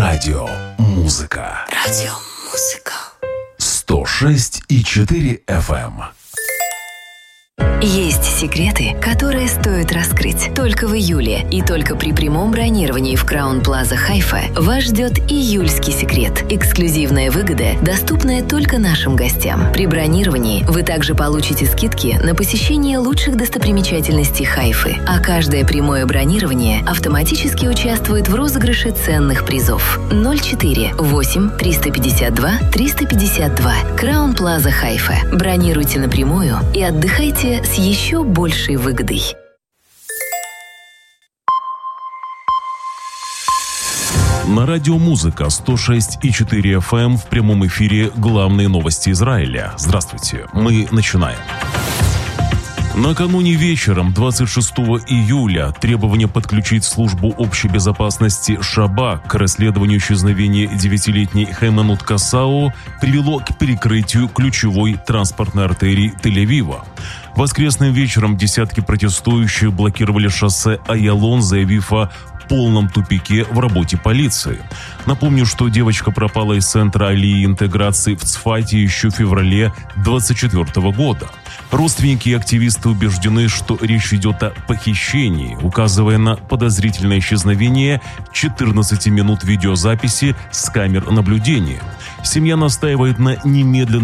Радио Музыка. Радио Музыка. 106,4 FM. Есть секреты, которые стоит раскрыть. Только в июле и только при прямом бронировании в Краун Плаза Хайфа вас ждет июльский секрет. Эксклюзивная выгода, доступная только нашим гостям. При бронировании вы также получите скидки на посещение лучших достопримечательностей Хайфы, а каждое прямое бронирование автоматически участвует в розыгрыше ценных призов. 04 8 352 352. Краун Плаза Хайфа. Бронируйте напрямую и отдыхайте с еще большей выгодой. На радио «Музыка» 106,4 FM в прямом эфире главные новости Израиля. Здравствуйте, мы начинаем. Накануне вечером 26 июля требование подключить службу общей безопасности Шабак к расследованию исчезновения 9-летней Хейманут Касау привело к перекрытию ключевой транспортной артерии Тель-Авива. Воскресным вечером десятки протестующих блокировали шоссе Айалон, заявив о полном тупике в работе полиции. Напомню, что девочка пропала из центра Алии интеграции в Цфате еще в феврале 2024 года. Родственники и активисты убеждены, что речь идет о похищении, указывая на подозрительное исчезновение 14 минут видеозаписи с камер наблюдения. Семья настаивает на немедленном